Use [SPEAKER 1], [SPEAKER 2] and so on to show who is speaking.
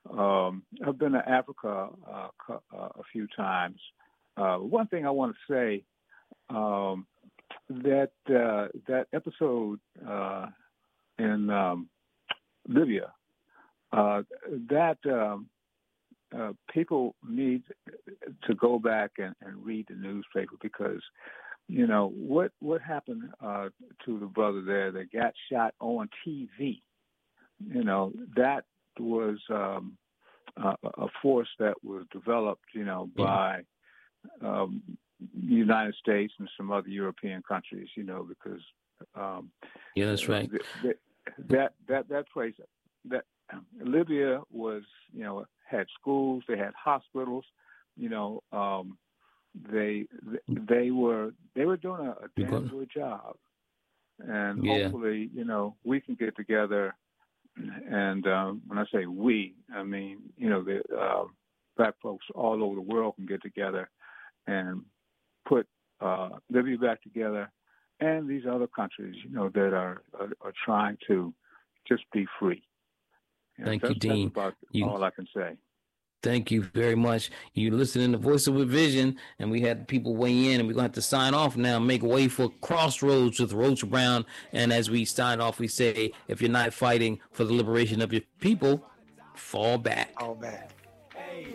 [SPEAKER 1] I've been to Africa a few times. One thing I want to say that episode in Libya, that people need to go back and read the newspaper, because what happened to the brother there that got shot on TV. That was a force that was developed, by the United States and some other European countries, because
[SPEAKER 2] yeah, that's right.
[SPEAKER 1] That place, that Libya was, had schools, they had hospitals, they were doing a damn good job, and hopefully, we can get together. And when I say we, I mean, the black folks all over the world can get together and put Libya back together, and these other countries, that are trying to just be free.
[SPEAKER 2] Thank you, Dean.
[SPEAKER 1] That's about all I can say.
[SPEAKER 2] Thank you very much. You listening to Voice of a Vision, and we had people weigh in, and we're going to have to sign off now, make way for Crossroads with Roach Brown. And as we sign off, we say, if you're not fighting for the liberation of your people, fall back.
[SPEAKER 3] Fall back.